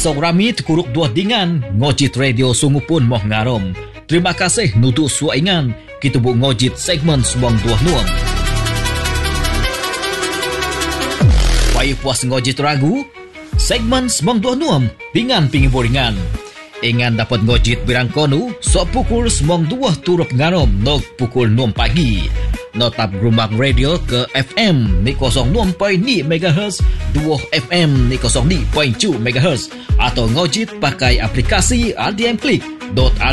Pasok rami kuruk dua dingan ngojit radio sungupun moh ngarom. Terima kasih nutu suaingan kita bu ngojit segmen semong dua nuam. Pai puas ngojit ragu segmen semong dua nuam pingan pingi boringan. Ingan dapat ngojit birang konu so pukul semong dua turup ngarom nog pukul 6 pagi. Notap Grumak Radio ke FM ni 06.2 MHz, 2 FM ni 02.2 MHz atau ngojit pakai aplikasi RDM Click.